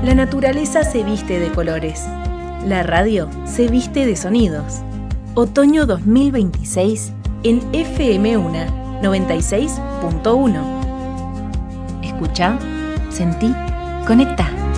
La naturaleza se viste de colores. La radio se viste de sonidos. Otoño 2026 en FM UNA 96.1. Escucha, sentí, conecta.